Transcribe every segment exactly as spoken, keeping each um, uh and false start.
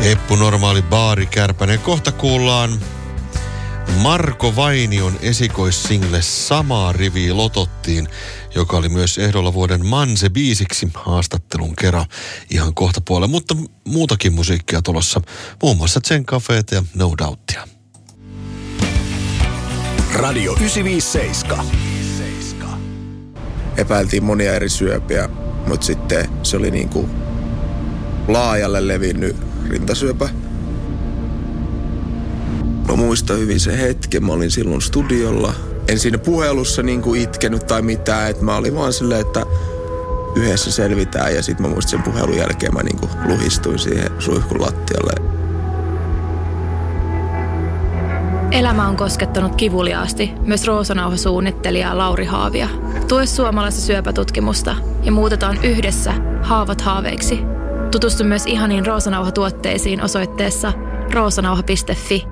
Eppu Normaali Baari Kärpänen. Kohta kuullaan Marko Vainion esikoissingle Samaa riviä lotottiin, joka oli myös ehdolla vuoden Manse-biisiksi haastattelun kerran ihan kohta puolella. Mutta muutakin musiikkia tulossa, muun muassa Zen Cafeeta ja No Doubtia. Radio yhdeksänsataaviisikymmentäseitsemän. Epäiltiin monia eri syöpiä, mutta sitten se oli niinku laajalle levinnyt rintasyöpä. Mä muistan hyvin sen hetken, mä olin silloin studiolla. En siinä puhelussa niinku itkenyt tai mitään, että mä olin vaan silleen, että yhdessä selvitään. Ja sit mä muistan sen puhelun jälkeen mä niinku luhistuin siihen suihkun lattialle. Elämä on koskettanut kivuliaasti myös Roosanauha-suunnittelija Lauri Haavia. Tue suomalaista syöpätutkimusta ja muutetaan yhdessä haavat haaveiksi. Tutustu myös ihaniin Roosanauha-tuotteisiin osoitteessa roosanauha piste fi.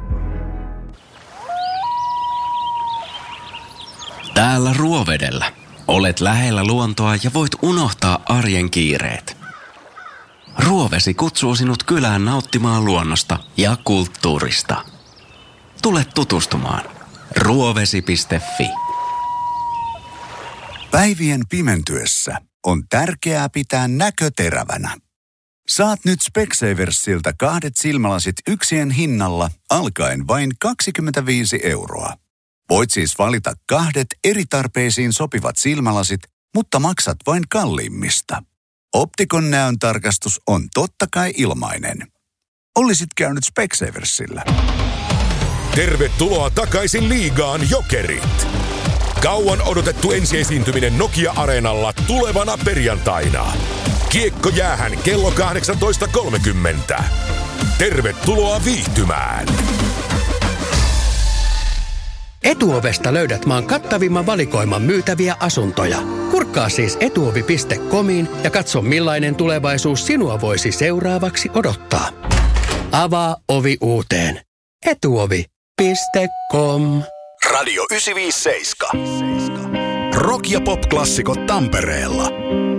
Täällä Ruovedellä olet lähellä luontoa ja voit unohtaa arjen kiireet. Ruovesi kutsuu sinut kylään nauttimaan luonnosta ja kulttuurista. Tule tutustumaan. ruovesi piste fi. Päivien pimentyessä on tärkeää pitää näkö terävänä. Saat nyt Specsaversilta kahdet silmälasit yksien hinnalla alkaen vain kaksikymmentäviisi euroa. Voit siis valita kahdet eri tarpeisiin sopivat silmälasit, mutta maksat vain kalliimmista. Optikon näön tarkastus on totta kai ilmainen. Olisit käynyt Specsaversilla. Tervetuloa takaisin liigaan, Jokerit! Kauan odotettu ensiesiintyminen Nokia-areenalla tulevana perjantaina. Kiekko jäähän kello kahdeksantoista kolmekymmentä. Tervetuloa viihtymään! Etuovesta löydät maan kattavimman valikoiman myytäviä asuntoja. Kurkkaa siis etuovi piste comiin ja katso millainen tulevaisuus sinua voisi seuraavaksi odottaa. Avaa ovi uuteen. etuovi piste com. Radio yhdeksänsataaviisikymmentäseitsemän. Rock- ja pop-klassikot Tampereella.